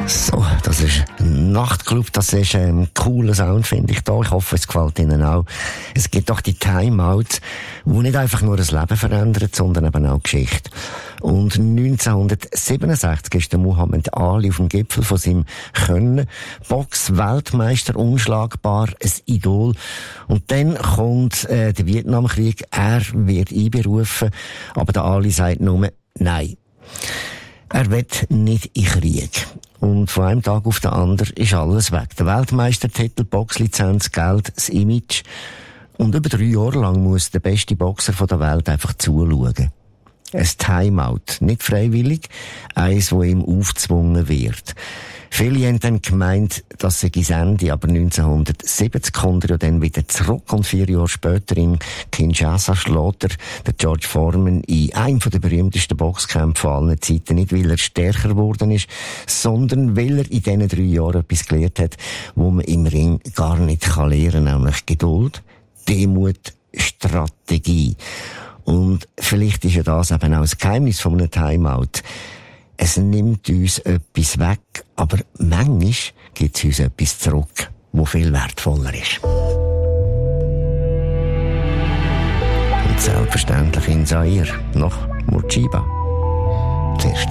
So, das ist ein Nachtclub, das ist ein cooler Sound, finde ich da. Ich hoffe, es gefällt Ihnen auch. Es gibt doch die Timeouts, die nicht einfach nur das Leben verändern, sondern eben auch Geschichte. Und 1967 ist der Muhammad Ali auf dem Gipfel von seinem Können. Box-Weltmeister, unschlagbar, ein Idol. Und dann kommt der Vietnamkrieg, er wird einberufen, aber der Ali sagt nur nein. Er will nicht in Krieg. Und von einem Tag auf den anderen ist alles weg. Der Weltmeistertitel, Boxlizenz, Geld, das Image. Und über 3 Jahre lang muss der beste Boxer der Welt einfach zuschauen. Ein Timeout. Nicht freiwillig. Eins, das ihm aufgezwungen wird. Viele haben dann gemeint, das sei das Ende, aber 1970 kommt er dann wieder zurück und 4 Jahre später in Kinshasa schlägt der George Foreman in einem der berühmtesten Boxkämpfe aller Zeiten. Nicht, weil er stärker geworden ist, sondern weil er in diesen 3 Jahren etwas gelernt hat, wo man im Ring gar nicht lernen kann, nämlich Geduld, Demut, Strategie. Und vielleicht ist ja das eben auch das Geheimnis von einem Timeout. Es nimmt uns etwas weg, aber manchmal gibt es uns etwas zurück, das viel wertvoller ist. Und selbstverständlich in Zaire noch Murchiba. Zuerst.